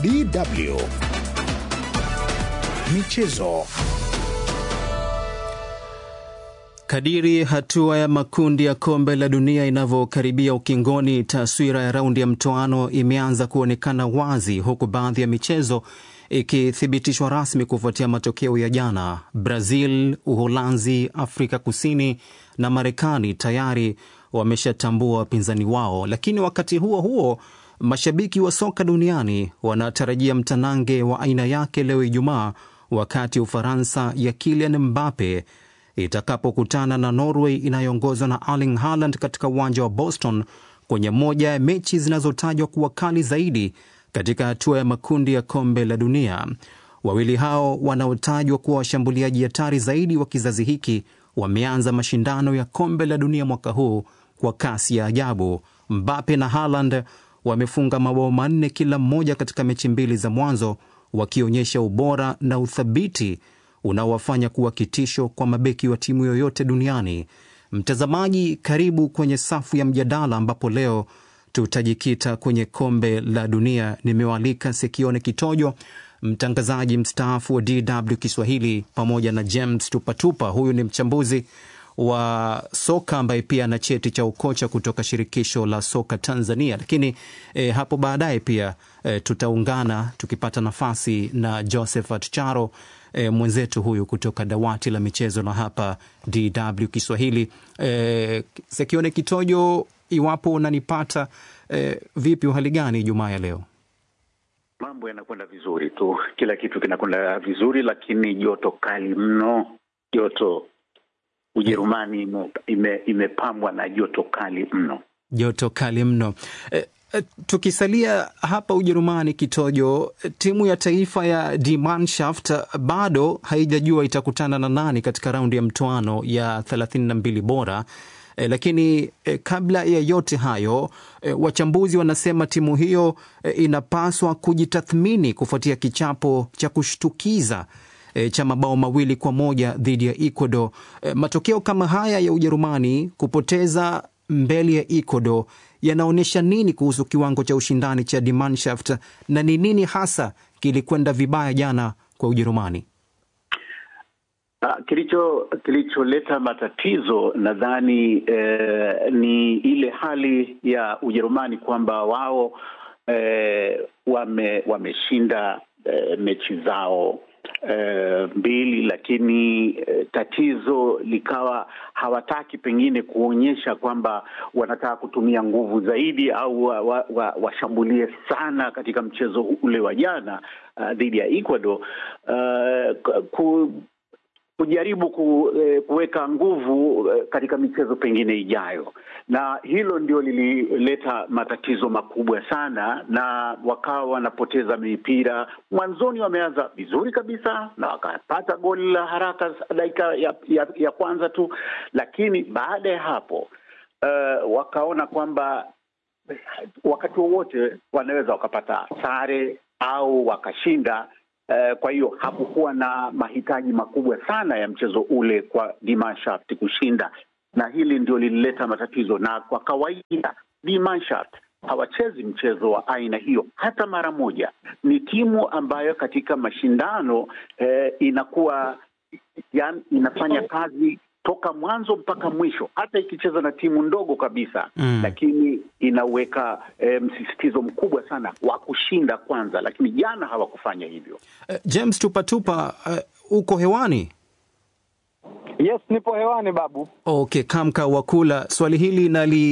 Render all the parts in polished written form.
DW Michezo. Kadiri hatua ya makundi ya kombe la dunia inavyokaribia ukingoni, taswira ya raundi ya mtoano imeanza kuonekana wazi, huku baadhi ya michezo ikithibitishwa rasmi kufuatia matokeo ya jana. Brazil, Uholanzi, Afrika Kusini na Marekani tayari wameshatambua wapinzani wao, lakini wakati huo huo mashabiki wa soka duniani wanatarajia mtanange wa aina yake leo Ijumaa, wakati Ufaransa ya Kylian Mbappe itakapokutana na Norway inayoongozwa na Erling Haaland katika uwanja wa Boston kwenye moja ya mechi zinazotajwa kuwa kali zaidi katika hatua ya makundi ya kombe la dunia. Wawili hao wanaotajwa kuwa washambuliaji hatari zaidi wa kizazi hiki wameanza mashindano ya kombe la dunia mwaka huu kwa kasi ya ajabu. Mbappe na Haaland wamefunga mabao 4 kila mmoja katika mechi mbili za mwanzo, wakionyesha ubora na uthabiti unaowafanya kuwa kitisho kwa mabeki wa timu yoyote duniani. Mtazamaji, karibu kwenye safu ya mjadala ambapo leo tutajikita kwenye kombe la dunia. Nimewaalika Sekione Kitojo, mtangazaji mstaafu wa DW Kiswahili, pamoja na James Tupatupa. Huyu ni mchambuzi wa soka ambaye pia ana cheti cha ukocha kutoka shirikisho la soka Tanzania. Lakini hapo baadaye pia tutaungana tukipata nafasi na Josephat Charo, mwenzetu huyu kutoka dawati la michezo na hapa DW Kiswahili. Sekione Kitojo, iwapo unanipata, vipi, uhali gani Jumaa ya leo? Mambo yanakwenda vizuri tu, kila kitu kinakwenda vizuri, lakini joto kali mno. Joto Ujerumani imepambwa na joto kali mno. Joto kali mno. Tukisalia hapa Ujerumani, Kitojo, timu ya taifa ya Die Mannschaft bado haijajua itakutana na nani katika raundi ya mtoano ya 32 bora. Lakini kabla ya yote hayo, wachambuzi wanasema timu hiyo inapaswa kujitathmini kufuatia kichapo cha kushtukiza cha mabao 2-1 dhidi ya Ecuador. Matokeo kama haya ya Ujerumani kupoteza mbele ya Ecuador yanaonyesha nini kuhusu kiwango cha ushindani cha Die Mannschaft, na ni nini hasa kilikwenda vibaya jana kwa Ujerumani? Kilicholeta matatizo nadhani ni ile hali ya Ujerumani kwamba wao wameshinda mechi zao mbili, lakini tatizo likawa hawataki pengine kuonyesha kwamba wanataka kutumia nguvu zaidi au washambulie sana katika mchezo ule wa jana dhidi ya Ecuador, kujaribu kuweka nguvu katika michezo pengine ijayo, na hilo ndio lilileta matatizo makubwa sana, na wakawa wanapoteza mipira. Mwanzoni wameanza vizuri kabisa na wakapata goli la haraka dakika ya kwanza tu, lakini baada ya hapo wakaona kwamba wakati wowote wanaweza wakapata sare au wakashinda. Kwa hiyo hakukuwa na mahitaji makubwa sana ya mchezo ule kwa Die Mannschaft kushinda, na hili ndio lilileta matatizo. Na kwa kawaida Die Mannschaft hawachezi mchezo wa aina hiyo hata mara moja. Ni timu ambayo katika mashindano inakuwa inafanya kazi toka mwanzo mpaka mwisho, hata ikicheza na timu ndogo kabisa, lakini inaweka msisitizo mkubwa sana wa kushinda kwanza, lakini jana hawakufanya hivyo. James Tupatupa, uko hewani? Yes, nipo hewani babu. Okay, Kamka Wakula, swali hili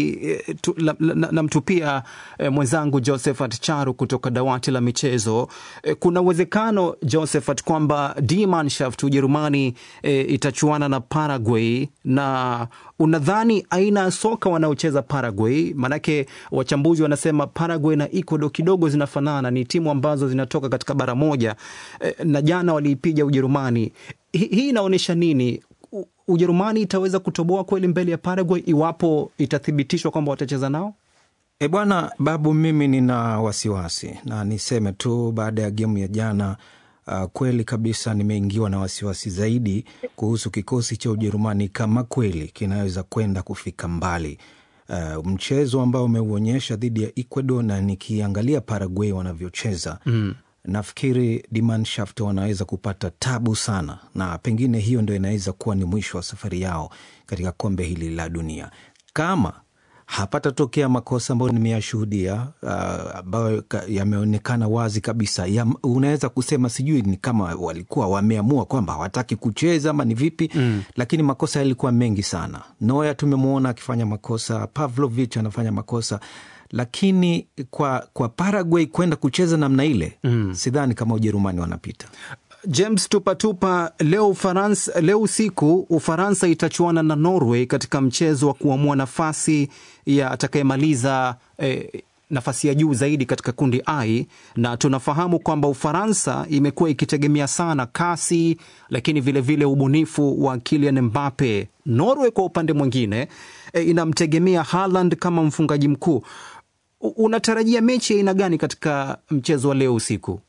namtupia mwenzangu Josephat Charu kutoka dawati la michezo. Kuna uwezekano, Josephat, kwamba Die Mannschaft Ujerumani itachuana na Paraguay, na unadhani aina ya soka wanaocheza Paraguay? Manake wachambuzi wanasema Paraguay na Ecuador kidogo zinafanana, ni timu ambazo zinatoka katika bara moja, na jana waliipiga Ujerumani. Hii inaonyesha nini? Ujerumani itaweza kutoboa kweli mbele ya Paraguay iwapo itathibitishwa kwamba watacheza nao? Bwana babu, mimi nina wasiwasi, na niseme tu baada ya gemu ya jana, kweli kabisa nimeingiwa na wasiwasi zaidi kuhusu kikosi cha Ujerumani, kama kweli kinaweza kwenda kufika mbali. mchezo ambao umeuonyesha dhidi ya Ecuador, na nikiangalia Paraguay wanavyocheza nafikiri Die Mannschaft wanaweza kupata tabu sana, na pengine hiyo ndio inaweza kuwa ni mwisho wa safari yao katika kombe hili la dunia kama hapatatokea makosa ambayo nimeyashuhudia, ambayo yameonekana wazi kabisa. Unaweza kusema sijui ni kama walikuwa wameamua kwamba hawataki kucheza ama ni vipi, lakini makosa yalikuwa mengi sana. Neuer tumemwona akifanya makosa, Pavlovic anafanya makosa, lakini kwa Paraguay kwenda kucheza namna ile, sidhani kama Ujerumani wanapita. James Tupatupa, leo usiku Ufaransa itachuana na Norway katika mchezo wa kuamua nafasi ya atakayemaliza nafasi ya juu zaidi katika kundi I, na tunafahamu kwamba Ufaransa imekuwa ikitegemea sana kasi, lakini vile vile ubunifu wa Kylian Mbappe. Norway kwa upande mwingine inamtegemea Haaland kama mfungaji mkuu. Unatarajia mechi ya aina gani katika mchezo wa leo usiku?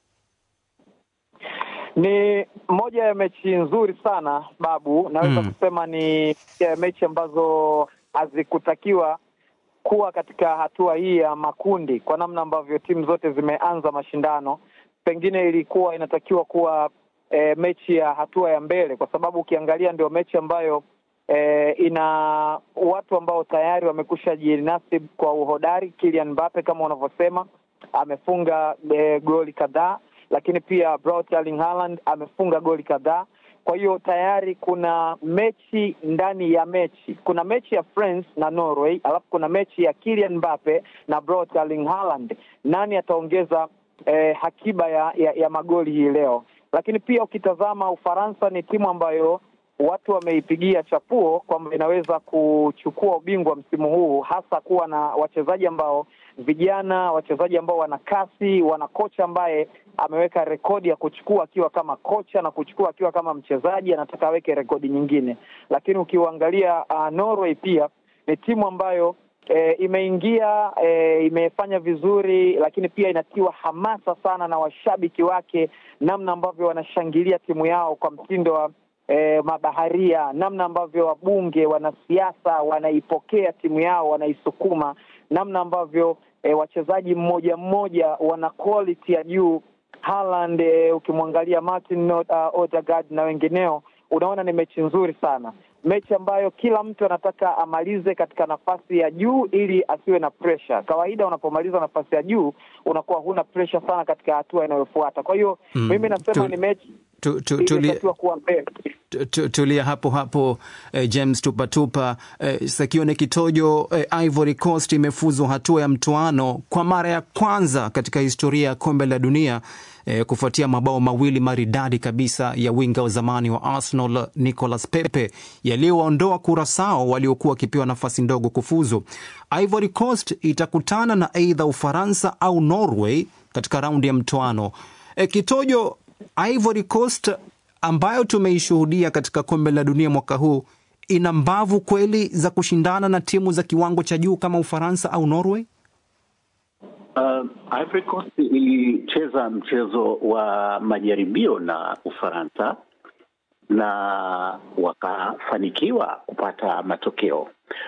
Ni moja ya mechi nzuri sana Babu, naweza kusema ni mechi ambazo hazikutakiwa kuwa katika hatua hii ya makundi kwa namna ambavyo timu zote zimeanza mashindano. Pengine ilikuwa inatakiwa kuwa mechi ya hatua ya mbele, kwa sababu ukiangalia ndio mechi ambayo ina watu ambao tayari wamekusha jinasib kwa uhodari. Kylian Mbappe kama unavyosema amefunga goli kadhaa, lakini pia Erling Haaland amefunga goli kadhaa. Kwa hiyo tayari kuna mechi ndani ya mechi. Kuna mechi ya France na Norway, alafu kuna mechi ya Kylian Mbappe na Erling Haaland. Nani ataongeza hakiba ya magoli hii leo? Lakini pia ukitazama Ufaransa ni timu ambayo watu wameipigia chapuo kwamba inaweza kuchukua ubingwa msimu huu, hasa kuwa na wachezaji ambao vijana, wachezaji ambao wana kasi, wana kocha ambaye ameweka rekodi ya kuchukua akiwa kama kocha na kuchukua akiwa kama mchezaji, anataka aweke rekodi nyingine. Lakini ukiangalia Norway pia ni timu ambayo imeingia, imefanya vizuri, lakini pia inatiwa hamasa sana na washabiki wake, namna ambavyo wanashangilia timu yao kwa mtindo wa mabaharia, namna ambavyo wabunge, wanasiasa wanaipokea timu yao, wanaisukuma, namna ambavyo wachezaji mmoja mmoja wana quality ya juu. Haaland, ukimwangalia Martin Odegaard na wengineo, unaona ni mechi nzuri sana. Mechi ambayo kila mtu anataka amalize katika nafasi ya juu ili asiwe na pressure. Kawaida unapomaliza nafasi ya juu unakuwa huna pressure sana katika hatua inayofuata. Kwa hiyo mimi nasema ni mechi tulia hapo James Tupatupa. Sakione Kitojo, Ivory Coast imefuzu hatua ya mtoano kwa mara ya kwanza katika historia ya kombe la dunia, kufuatia mabao mawili maridadi kabisa ya winga wa zamani wa Arsenal Nicolas Pepe yaliyoondoa Curaçao waliokuwa wakipewa nafasi ndogo kufuzu. Ivory Coast itakutana na aidha Ufaransa au Norway katika raundi ya mtoano. Kitojo, Ivory Coast ambayo tumeishuhudia katika kombe la dunia mwaka huu ina mbavu kweli za kushindana na timu za kiwango cha juu kama Ufaransa au Norway? Ivory Coast ilicheza mchezo wa majaribio na Ufaransa na wakafanikiwa kupata matokeo.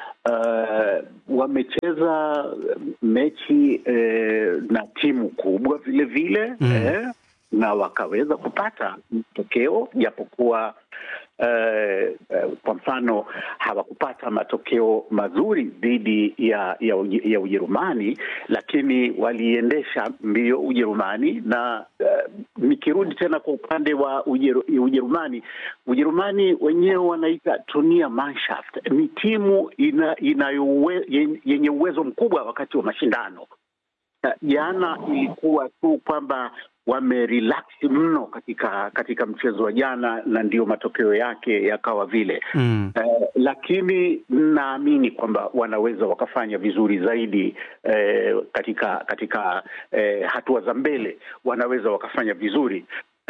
Wamecheza mechi na timu kubwa vile vile, na wakaweza kupata matokeo, japokuwa kwa mfano hawakupata matokeo mazuri dhidi ya Ujerumani, lakini waliendesha mbio Ujerumani. Na nikirudi tena kwa upande wa Ujerumani wenyewe wanaita Turnier Mannschaft, ni timu yenye uwezo mkubwa wakati wa mashindano. Jana ilikuwa tu kwamba wamerelax mno katika mchezo wa jana, na ndio matokeo yake yakawa vile. Lakini naamini kwamba wanaweza wakafanya vizuri zaidi katika hatua za mbele, wanaweza wakafanya vizuri.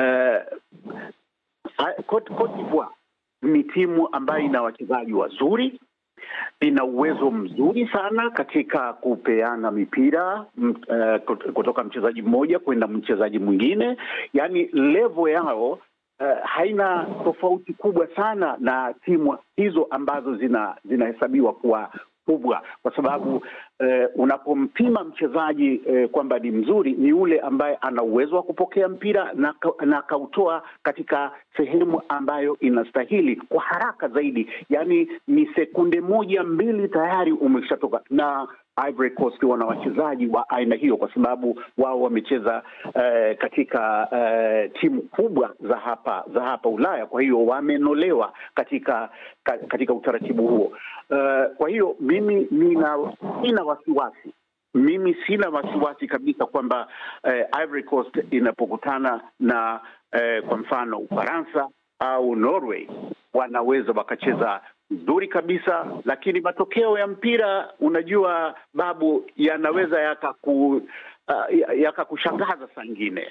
Cote d'Ivoire ni timu ambayo ina wachezaji wazuri, ina uwezo mzuri sana katika kupeana mipira kutoka mchezaji mmoja kwenda mchezaji mwingine. Yani level yao haina tofauti kubwa sana na timu hizo ambazo zinahesabiwa kuwa kubwa, kwa sababu unapompima mchezaji kwamba ni mzuri, ni yule ambaye ana uwezo wa kupokea mpira na kautoa katika sehemu ambayo inastahili kwa haraka zaidi. Yani ni sekunde 1-2 tayari umeshatoka. Na Ivory Coast wana wachezaji wa aina hiyo, kwa sababu wao wamecheza katika timu kubwa za hapa Ulaya. Kwa hiyo wamenolewa katika utaratibu huo. Kwa hiyo mimi sina wasiwasi kabisa kwamba Ivory Coast inapokutana na kwa mfano Ufaransa au Norway wanaweza wakacheza nzuri kabisa, lakini matokeo ya mpira, unajua Babu, yanaweza yakakushangaza saa nyingine.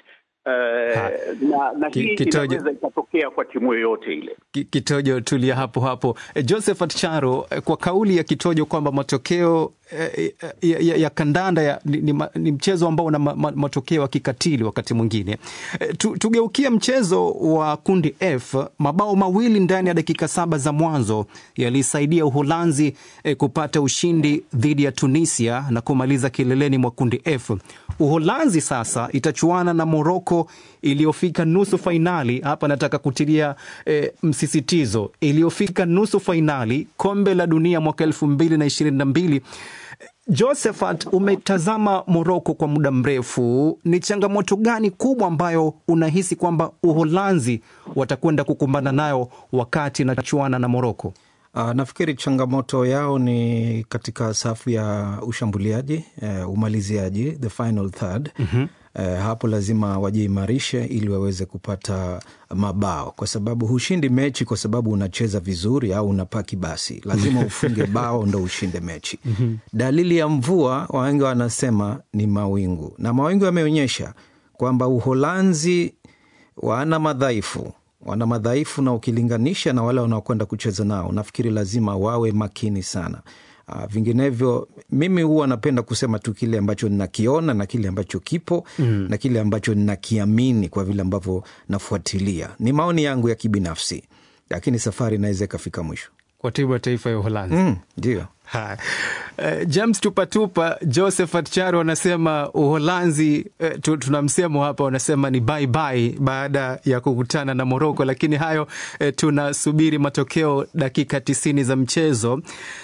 Na hii inaweza ikatokea kwa timu yoyote ile. Kitojo, tulia hapo. Josephat Charo, kwa kauli ya Kitojo kwamba matokeo ya kandanda ni mchezo ambao una matokeo ya kikatili wakati mwingine. Tugeukia mchezo wa kundi F. Mabao mawili ndani ya dakika 7 za mwanzo yalisaidia Uholanzi kupata ushindi dhidi ya Tunisia na kumaliza kileleni mwa kundi F. Uholanzi sasa itachuana na Morocco iliyofika nusu fainali. Hapa nataka kutilia msisitizo, iliyofika nusu fainali kombe la dunia mwaka 2022. Josephat, umetazama Morocco kwa muda mrefu. Ni changamoto gani kubwa ambayo unahisi kwamba Uholanzi watakwenda kukumbana nayo wakati inachuana na Morocco? Nafikiri changamoto yao ni katika safu ya ushambuliaji, umaliziaji, the final third. Hapo lazima wajiimarishe ili waweze kupata mabao, kwa sababu hushindi mechi kwa sababu unacheza vizuri au unapaki basi. Lazima ufunge bao ndo ushinde mechi. Dalili ya mvua, wengi wanasema ni mawingu, na mawingu yameonyesha kwamba Uholanzi wana madhaifu, na ukilinganisha na wale wanaokwenda kucheza nao, nafikiri lazima wawe makini sana. Vinginevyo mimi huwa napenda kusema tu kile ambacho ninakiona na kile ambacho kipo na kile ambacho ninakiamini kwa vile ambavyo nafuatilia. Ni maoni yangu ya kibinafsi, lakini safari inaweza ikafika mwisho kwa timu ya taifa ya Uholanzi. Ndio. James Tupatupa, Josephat Charo wanasema Uholanzi, tuna msemo hapa wanasema ni bye bye baada ya kukutana na Morocco, lakini hayo tunasubiri matokeo dakika 90 za mchezo.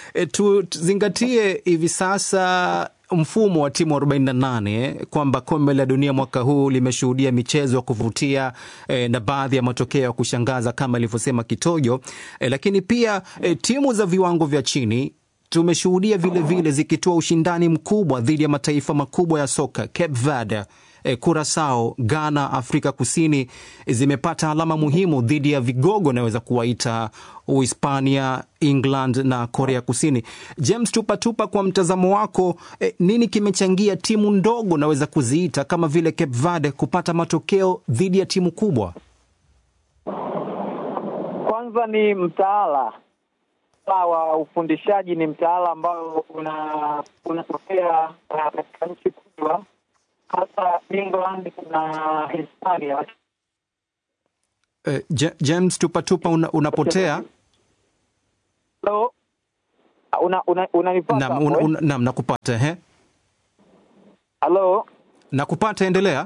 Tuzingatie hivi sasa mfumo wa timu 48, kwamba kombe la dunia mwaka huu limeshuhudia michezo ya kuvutia na baadhi ya matokeo ya kushangaza kama ilivyosema Kitojo, lakini pia timu za viwango vya chini tumeshuhudia vile zikitoa ushindani mkubwa dhidi ya mataifa makubwa ya soka. Cape Verde, Curaçao, Ghana, Afrika Kusini zimepata alama muhimu dhidi ya vigogo naweza kuwaita Uhispania, England na Korea Kusini. James Tupatupa, kwa mtazamo wako, nini kimechangia timu ndogo naweza kuziita kama vile Cape Verde kupata matokeo dhidi ya timu kubwa? Kwanza ni mtaala wa ufundishaji, ni mtaala ambao unatokea katika nchi kubwa, hasa England na Hispania. James Tupatupa, unapotea. Hello, unanipata? Naam, nakupata. Hello, nakupata, endelea.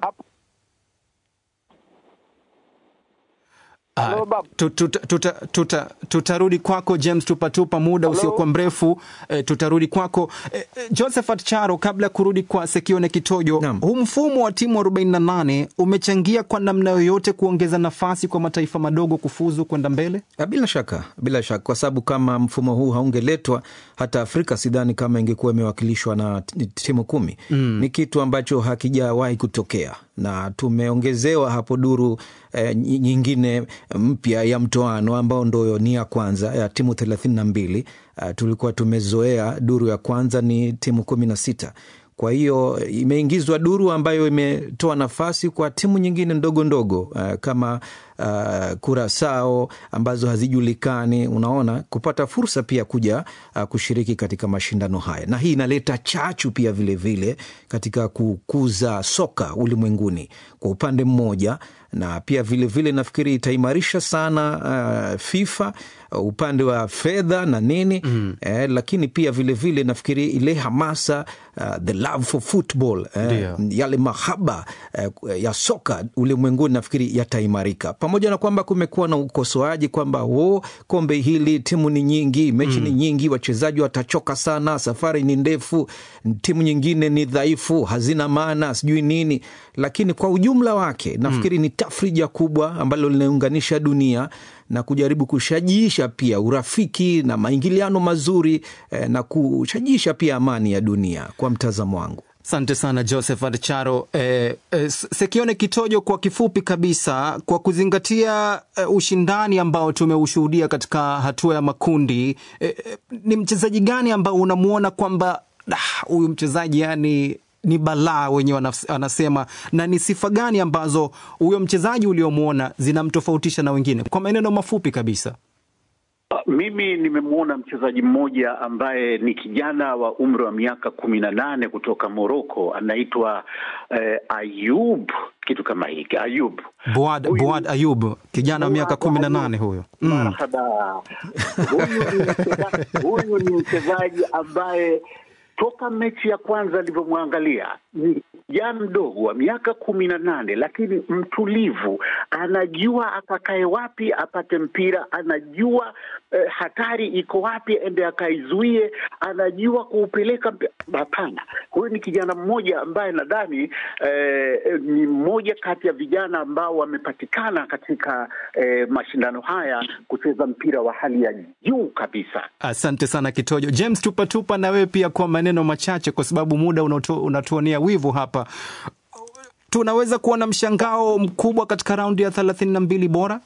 Tutarudi kwako James Tupatupa muda usiokuwa mrefu. Tutarudi kwako Josephat Charo. Kabla kurudi kwa Sekione Kitojo, huu mfumo wa timu 48 umechangia kwa namna yoyote kuongeza nafasi kwa mataifa madogo kufuzu kwenda mbele? Bila shaka, kwa sababu kama mfumo huu haungeletwa, hata Afrika sidhani kama ingekuwa imewakilishwa na timu 10. Ni kitu ambacho hakijawahi kutokea, na tumeongezewa hapo duru nyingine mpya ya mtoano ambao ndio ni ya kwanza ya timu 32. Tulikuwa tumezoea duru ya kwanza ni timu 16. Kwa hiyo imeingizwa duru ambayo imetoa nafasi kwa timu nyingine ndogo kama Curaçao ambazo hazijulikani, unaona, kupata fursa pia kuja kushiriki katika mashindano haya, na hii inaleta chachu pia vile vile katika kukuza soka ulimwenguni kwa upande mmoja, na pia vile vile nafikiri itaimarisha sana FIFA upande wa fedha na nini, lakini pia vile vile nafikiri ile hamasa, the love for football, yale mahaba ya soka ulimwenguni nafikiri yataimarika, pamoja na kwamba kumekuwa na ukosoaji kwamba kombe hili timu ni nyingi, mechi ni nyingi, wachezaji watachoka sana, safari ni ndefu, timu nyingine ni dhaifu, hazina maana, sijui nini, lakini kwa ujumla wake nafikiri ni tafrija kubwa ambalo linaunganisha dunia na kujaribu kushajiisha pia urafiki na maingiliano mazuri, na kushajiisha pia amani ya dunia kwa mtazamo wangu. Asante sana Josephat Charo. Sekione Kitojo, kwa kifupi kabisa, kwa kuzingatia ushindani ambao tumeushuhudia katika hatua ya makundi, ni mchezaji gani ambao unamuona kwamba huyu mchezaji yani ni balaa wenyewe anasema, na ni sifa gani ambazo huyo mchezaji uliomuona zinamtofautisha na wengine, kwa maneno mafupi kabisa? Mimi nimemuona mchezaji mmoja ambaye ni kijana wa umri wa miaka 18 kutoka Morocco, anaitwa Ayub, kitu kama hiki, Ayub Boad Ayub, kijana wa miaka 18 huyo. Marhaba. Huyu ni mchezaji ambaye toka mechi ya kwanza alivyomwangalia, ni kijana mdogo wa miaka 18, lakini mtulivu, anajua akakae wapi apate mpira, anajua hatari iko wapi ende akaizuie, anajua kuupeleka. Hapana, huyu ni kijana mmoja ambaye nadhani ni mmoja kati ya vijana ambao wamepatikana katika mashindano haya kucheza mpira wa hali ya juu kabisa. Asante sana Kitojo. James Tupatupa, na wewe pia kwa maneno machache, kwa sababu muda unatuonea wivu hapa, tunaweza kuona mshangao mkubwa katika raundi ya 32 bora?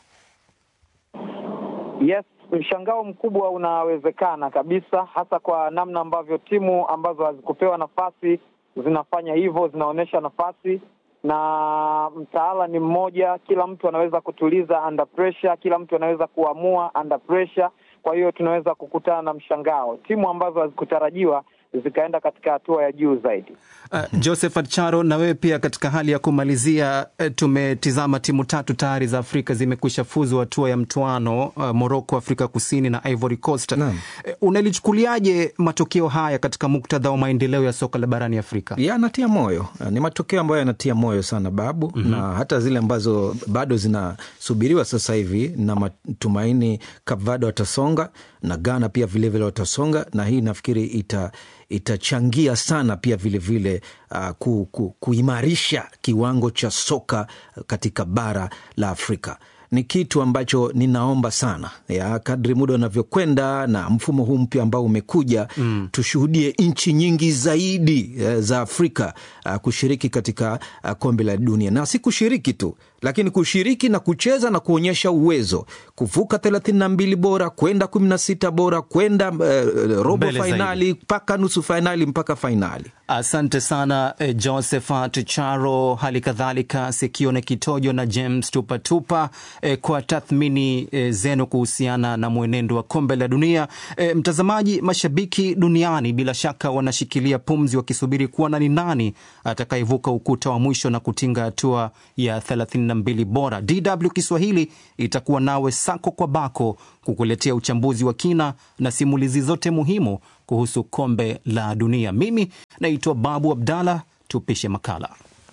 Yes, mshangao mkubwa unawezekana kabisa, hasa kwa namna ambavyo timu ambazo hazikupewa nafasi zinafanya hivyo, zinaonesha nafasi, na mtaala ni mmoja, kila mtu anaweza kutuliza under pressure, kila mtu anaweza kuamua under pressure. Kwa hiyo tunaweza kukutana na mshangao, timu ambazo hazikutarajiwa zikaenda katika hatua ya juu zaidi. Josephat Charo, na wewe pia katika hali ya kumalizia, tumetizama timu 3 tayari za Afrika zimekwisha fuzu hatua ya mtoano, Morocco, Afrika Kusini na Ivory Coast. Unalichukuliaje matokeo haya katika muktadha wa maendeleo ya soka la barani Afrika? Yanatia moyo, ni matokeo ambayo yanatia moyo sana Babu, na hata zile ambazo bado zinasubiriwa sasa hivi, na matumaini Cape Verde watasonga na Ghana pia vile vile watasonga, na hii nafikiri itachangia sana pia vile vile kuimarisha kiwango cha soka katika bara la Afrika. Ni kitu ambacho ninaomba sana kadri muda unavyokwenda na mfumo huu mpya ambao umekuja, tushuhudie nchi nyingi zaidi za Afrika kushiriki katika kombe la dunia, na si kushiriki tu, lakini kushiriki na kucheza na kuonyesha uwezo, kuvuka 32 bora kwenda 16 bora kwenda robo finali mpaka nusu finali mpaka finali. Asante sana Josephat Charo, hali kadhalika Sekione Kitojo na James Tupatupa kwa tathmini zenu kuhusiana na mwenendo wa kombe la dunia. Mtazamaji, mashabiki duniani bila shaka wanashikilia pumzi wakisubiri kuona ni nani atakayevuka ukuta wa mwisho na kutinga hatua ya 32 bora. DW Kiswahili itakuwa nawe sako kwa bako kukuletea uchambuzi wa kina na simulizi zote muhimu kuhusu kombe la dunia. Mimi naitwa Babu Abdalla, tupishe makala.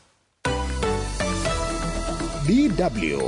DW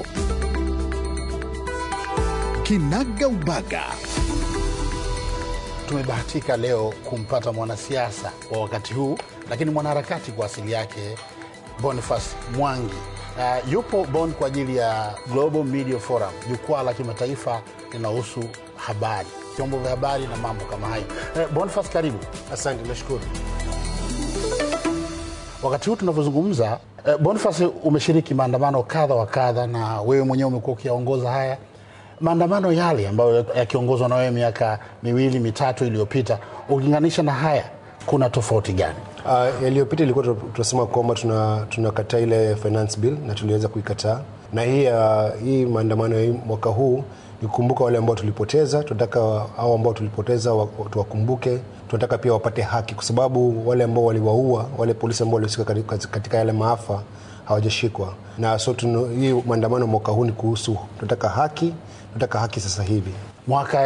Kinaga Ubaga. Tumebahatika leo kumpata mwanasiasa wa wakati huu, lakini mwanaharakati kwa asili yake, Boniface Mwangi. Yupo Bonn kwa ajili ya Global Media Forum, jukwaa la kimataifa linahusu habari, vyombo vya habari na mambo kama hayo. Boniface, karibu. Asante, nashukuru. Wakati huu tunavyozungumza, Boniface, umeshiriki maandamano kadha wa kadha, na wewe mwenyewe umekuwa ukiongoza haya maandamano yale ambayo yakiongozwa na wewe miaka 2-3 iliyopita. Ukilinganisha na haya, kuna tofauti gani? Yaliyopita ilikuwa tunasema kwamba tunakataa ile finance bill, na tuliweza kuikataa. Na hii maandamano mwaka huu ni kukumbuka wale ambao tulipoteza. Tunataka hao ambao tulipoteza tuwakumbuke. Tunataka pia wapate haki, kwa sababu wale ambao waliwaua, wale polisi ambao walihusika katika yale maafa hawajashikwa. Na so hii maandamano mwaka huu ni kuhusu tunataka haki sasa hivi. Mwaka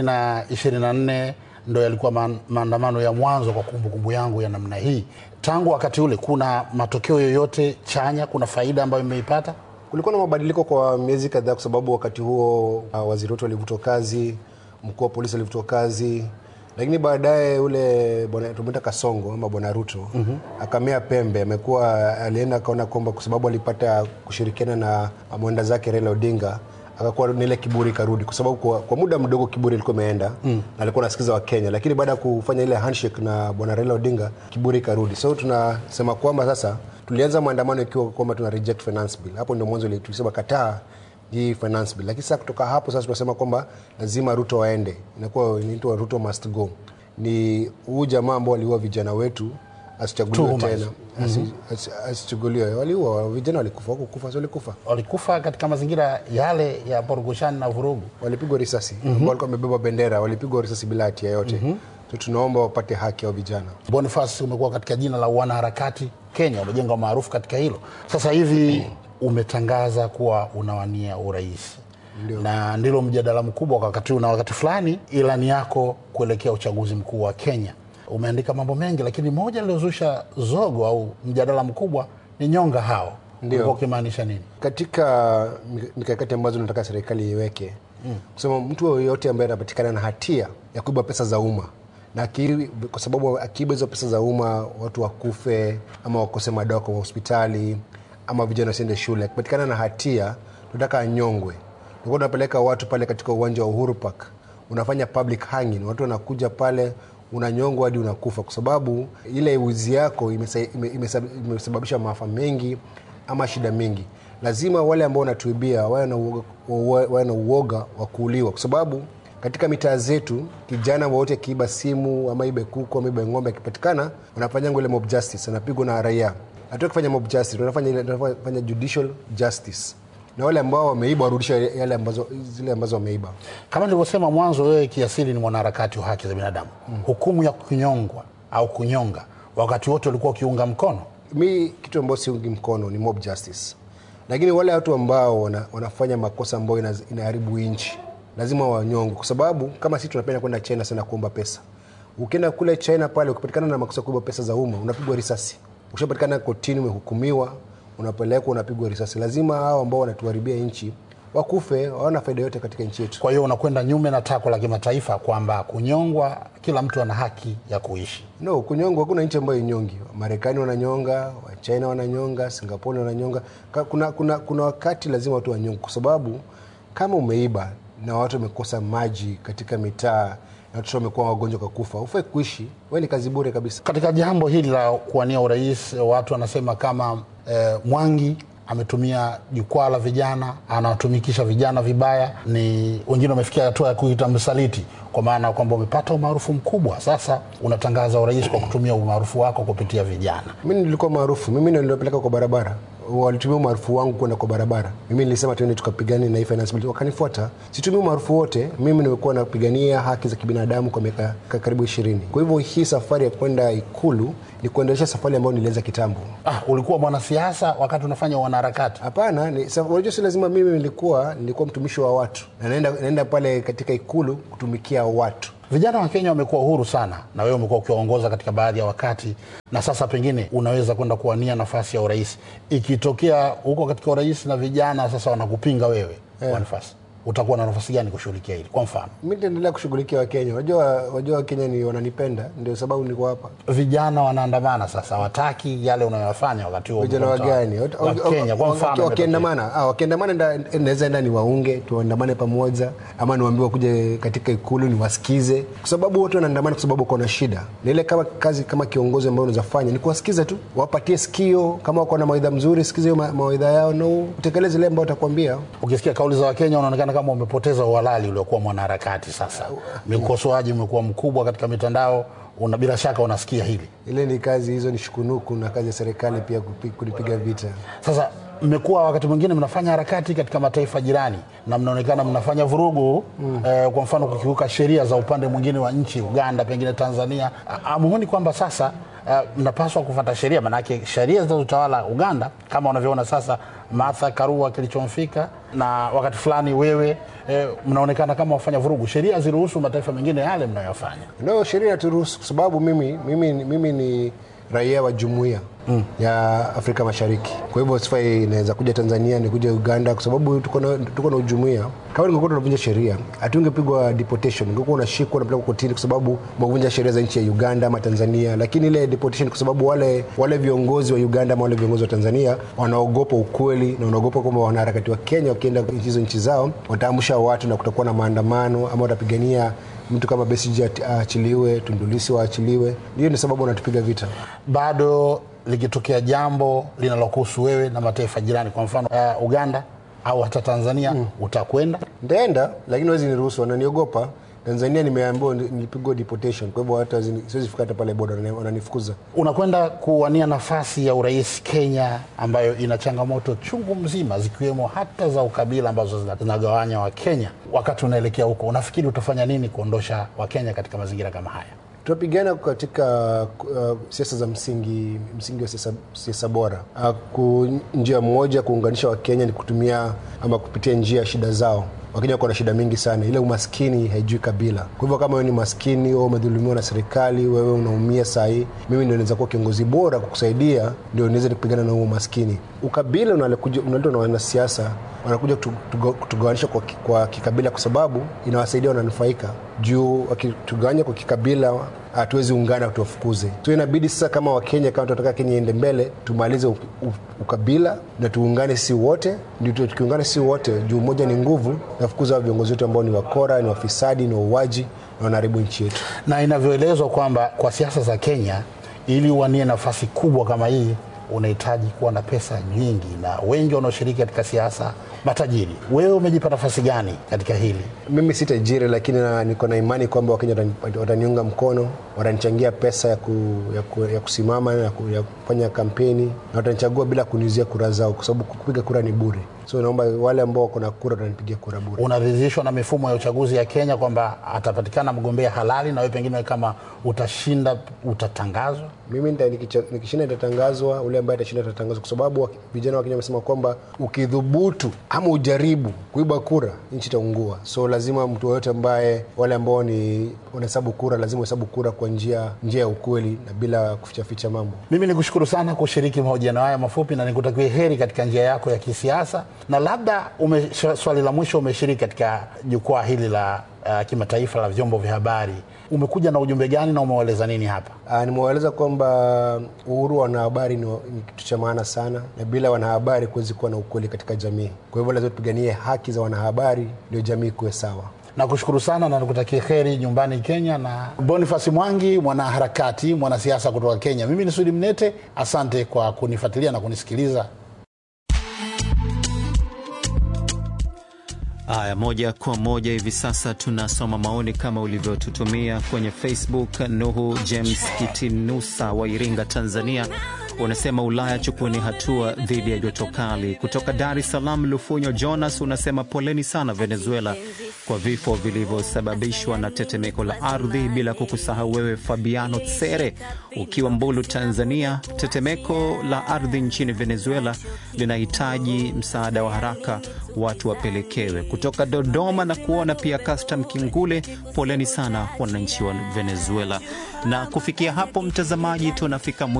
2024 ndio yalikuwa maandamano ya mwanzo kwa kumbukumbu yangu ya namna hii. Tangu wakati ule kuna matokeo yoyote chanya, kuna faida ambayo imeipata? Kulikuwa na mabadiliko kwa miezi kadhaa, kwa sababu wakati huo waziri wetu alivutwa kazi, mkuu wa polisi alivutwa kazi, lakini baadaye ule bwana tumeta Kasongo ama bwana Ruto akamea pembe. Alienda kaona kwamba kwa sababu alipata kushirikiana na mwenda zake Raila Odinga, akakuwa nile kiburi karudi, kwa sababu kwa muda mdogo kiburi ilikuwa imeenda na alikuwa anasikiza wa Kenya, lakini baada ya kufanya ile handshake na bwana Raila Odinga kiburi karudi. So tunasema kwamba sasa tulianza maandamano ikiwa kwamba tuna reject finance bill. Hapo ndio mwanzo tulisema kataa hii finance bill. Lakini sasa kutoka hapo sasa tunasema kwamba lazima Ruto waende. Inakuwa inaitwa Ruto must go. Ni huyu jamaa ambao waliua vijana wetu asichaguliwe tena. Asichaguliwe. Waliua vijana, walikufa katika mazingira yale ya porugushani na vurugu. Walipigwa risasi. Walikuwa wamebeba bendera, walipigwa risasi bila hatia yote. So tunaomba wapate haki ya vijana. Boniface, umekuwa katika jina la wanaharakati Kenya, umejenga maarufu katika hilo. Sasa hivi umetangaza kuwa unawania urais. Na ndilo mjadala mkubwa kwa wakati huu, na wakati fulani ilani yako kuelekea uchaguzi mkuu wa Kenya. Umeandika mambo mengi, lakini moja lilozusha zogo au mjadala mkubwa ni nyonga hao. Ndio. Ukimaanisha nini? Katika mikakati ambazo nataka serikali iweke, kusema mtu yote ambaye anapatikana na hatia ya kuiba pesa za umma, na kwa sababu akiiba hizo pesa za umma watu wakufe ama wakose madawa kwa hospitali ama vijana wasiende shule, akipatikana na hatia tunataka anyongwe. Ndio tunapeleka watu pale katika uwanja wa Uhuru Park, unafanya public hanging, watu wanakuja pale, unanyongwa hadi unakufa, kwa sababu ile uzi yako imesababisha maafa mengi ama shida mingi. Lazima wale ambao wanatuibia wawe na uoga wa kuuliwa, kwa sababu katika mitaa zetu kijana wote kiiba simu ama ibe kuku ama ibe ng'ombe, akipatikana wanafanya ngole mob justice, anapigwa na raia. Hatuwezi kufanya mob justice, tunafanya judicial justice. Na wale ambao wameiba warudisha zile ambazo wameiba. Kama nilivyosema mwanzo, wewe kiasili ni mwanaharakati wa haki za binadamu. Hukumu ya kunyongwa au kunyonga wakati wote ulikuwa ukiunga mkono? Mimi kitu ambacho siungi mkono ni mob justice. Lakini wale watu ambao wanafanya makosa ambayo inaharibu nchi lazima wanyongwe, kwa sababu kama sisi tunapenda kwenda China sana kuomba pesa. Ukienda kule China pale ukipatikana na makosa kuiba pesa za umma unapigwa risasi. Ukishapatikana kotini umehukumiwa, unapelekwa unapigwa risasi. Lazima hao ambao wanatuharibia nchi wakufe, hawana faida yote katika nchi yetu. Kwa hiyo unakwenda nyume na takwa la kimataifa kwamba kunyongwa kila mtu ana haki ya kuishi. No, kunyongwa hakuna nchi ambayo inyongi. Marekani wananyonga, wa China wananyonga, Singapore wananyonga. Kuna wakati lazima watu wanyonge, kwa sababu kama umeiba na watu wamekosa maji katika mitaa na watu wamekuwa wagonjwa kwa kufa, ufai kuishi, wewe ni kazi bure kabisa. Katika jambo hili la kuwania urais, watu wanasema kama Mwangi ametumia jukwaa la vijana, anawatumikisha vijana vibaya. Ni wengine wamefikia hatua ya kuita msaliti, kwa maana kwamba umepata umaarufu mkubwa, sasa unatangaza urais kwa kutumia umaarufu wako kupitia vijana. Mimi nilikuwa maarufu, mimi ndio nilipeleka kwa barabara. Walitumia umaarufu wangu kwenda kwa barabara. Mimi nilisema twende tukapigane na finance bill, wakanifuata. Situmii umaarufu wote, mimi nimekuwa napigania haki za kibinadamu kwa miaka karibu 20. Kwa hivyo hii safari ya kwenda Ikulu ni kuendelea safari ambayo nilianza kitambo. Ulikuwa mwanasiasa wakati unafanya wanaharakati? Hapana, unajua si lazima. Mimi nilikuwa mtumishi wa watu. Na naenda pale katika Ikulu kutumikia watu. Vijana wa Kenya wamekuwa uhuru sana, na wewe umekuwa ukiongoza katika baadhi ya wakati, na sasa pengine unaweza kwenda kuwania nafasi ya urais. Ikitokea huko katika urais na vijana sasa wanakupinga wewe, Boniface, utakuwa na nafasi gani kushughulikia hili? Kwa mfano, mimi nitaendelea kushughulikia Wakenya. Wajua Wakenya ni wananipenda, ndio sababu niko hapa. Vijana wanaandamana sasa, wataki yale unayofanya wakati huo. Vijana wa gani? Wakenya kwa mfano wakiandamana, naweza enda niwaunge, tuandamane pamoja, ama niwaambiwe kuja katika Ikulu niwasikize, kwa sababu wote wanaandamana kwa sababu kuna shida. Na ile kama kiongozi ambaye unaweza fanya ni kuwasikiza tu, wapatie sikio. Kama wako na mawaidha mzuri, sikize mawaidha yao na utekeleze ile ambayo watakwambia. Ukisikia kauli za Wakenya unaonekana kama umepoteza uhalali uliokuwa mwanaharakati. Sasa mikosoaji umekuwa mkubwa katika mitandao, bila shaka unasikia hili. Ile ni kazi, hizo ni shukunuku, na kazi ya serikali pia kulipiga vita. Sasa mmekuwa wakati mwingine mnafanya harakati katika mataifa jirani na mnaonekana mnafanya vurugu kwa mfano kukiuka sheria za upande mwingine wa nchi, Uganda, pengine Tanzania. Amuoni kwamba sasa mnapaswa kufuata sheria? Manake sheria zinazotawala Uganda kama unavyoona sasa Martha Karua kilichomfika, na wakati fulani wewe mnaonekana kama wafanya vurugu. Sheria ziruhusu mataifa mengine yale mnayofanya? No, sheria haturuhusu kwa sababu mimi ni raia wa jumuiya ya Afrika Mashariki. Kwa hivyo sifai inaweza kuja Tanzania, ni kuja Uganda kwa sababu tuko na ujumuiya. Kama ningekuwa tunavunja sheria, hatungepigwa deportation. Ningekuwa unashikwa na kupelekwa kotini kwa sababu umevunja sheria za nchi ya Uganda ama Tanzania. Lakini ile deportation kwa sababu wale viongozi wa Uganda ama wale viongozi wa Tanzania wanaogopa ukweli na wanaogopa kwamba wanaharakati wa Kenya wakienda hizo nchi zao wataamsha watu na kutakuwa na maandamano ama watapigania mtu kama Besigye aachiliwe, Tundu Lissu aachiliwe. Hiyo ni sababu wanatupiga vita. Bado likitokea jambo linalokuhusu wewe na mataifa jirani, kwa mfano Uganda au hata Tanzania, utakwenda? Ndaenda, lakini wezi niruhusu, wananiogopa. Tanzania nimeambiwa nilipigwa deportation, kwa hivyo hata siwezi fika hata pale border, wananifukuza. Unakwenda kuwania nafasi ya urais Kenya ambayo ina changamoto chungu mzima zikiwemo hata za ukabila ambazo zinagawanya wa Kenya. Wakati unaelekea huko, unafikiri utafanya nini kuondosha wa Kenya katika mazingira kama haya? Tunapigana katika siasa za msingi wa siasa bora. Njia moja kuunganisha wa Kenya ni kutumia ama kupitia njia ya shida zao. Wakenya wako na shida mingi sana. Ile umaskini haijui kabila. Kwa hivyo kama wewe ni maskini au umedhulumiwa na serikali, wewe unaumia saa hii, mimi ndio naweza kuwa kiongozi bora kukusaidia, ndio niweze kupigana na huo umaskini. Ukabila unaletwa na wanasiasa, wanakuja kutugawanisha kwa kikabila kwa sababu inawasaidia wananufaika. Juu wakitugawanya kwa kikabila hatuwezi ungana, tuwafukuze. So inabidi sasa kama Wakenya, kama tunataka Kenya iende mbele, tumalize ukabila na tuungane si wote. Ndio tukiungana si wote, juu moja ni nguvu, nafukuza viongozi wetu ambao ni wakora, ni wafisadi, ni wauaji na wanaharibu nchi yetu. Na inavyoelezwa kwamba kwa siasa za Kenya, ili uwanie nafasi kubwa kama hii, unahitaji kuwa na pesa nyingi, na wengi wanaoshiriki katika siasa matajiri. Wewe umejipa nafasi gani katika hili? Mimi si tajiri, lakini niko na imani kwamba Wakenya wataniunga mkono, watanichangia pesa ya kusimama na ya kufanya kampeni, na watanichagua bila kuniuzia kura zao kwa sababu kupiga kura ni bure. So naomba wale ambao wako na kura watanipigia kura bure. Unaridhishwa na mifumo ya uchaguzi ya Kenya kwamba atapatikana mgombea halali na wewe pengine kama utashinda utatangazwa? Mimi nikishinda nitatangazwa, ule ambaye atashinda atatangazwa kwa sababu vijana wa Kenya wamesema kwamba ukidhubutu ama ujaribu kuiba kura nchi itaungua. So lazima mtu yote ambaye wale ambao ni wanahesabu kura lazima wahesabu kura kwa njia ya ukweli na bila kuficha mambo. Mimi nikushukuru sana kushiriki mahojiano haya mafupi na nikutakie heri katika njia yako ya kisiasa. Na labda swali la mwisho, umeshiriki katika jukwaa hili la kimataifa la vyombo vya habari. Umekuja na ujumbe gani na umewaeleza nini hapa? Nimewaeleza kwamba uhuru wa wanahabari ni kitu cha maana sana, na bila wanahabari kuwezi kuwa na ukweli katika jamii. Kwa hivyo lazima tupiganie haki za wanahabari ndio jamii kuwe sawa. Nakushukuru sana na nikutakie heri nyumbani Kenya. Na Boniface Mwangi, mwanaharakati, mwanasiasa kutoka Kenya. Mimi ni Sudi Mnete, asante kwa kunifuatilia na kunisikiliza. Haya, moja kwa moja hivi sasa tunasoma maoni kama ulivyotutumia kwenye Facebook. Nuhu James Kitinusa wa Iringa, Tanzania, unasema Ulaya chukueni hatua dhidi ya joto kali. Kutoka Dar es Salaam, Lufunyo Jonas unasema poleni sana Venezuela kwa vifo vilivyosababishwa na tetemeko la ardhi, bila kukusahau wewe Fabiano Tsere ukiwa Mbulu, Tanzania. Tetemeko la ardhi nchini Venezuela linahitaji msaada wa haraka, watu wapelekewe. Kutoka Dodoma na kuona pia Custom Kingule, poleni sana wananchi wa Venezuela. Na kufikia hapo mtazamaji, tunafika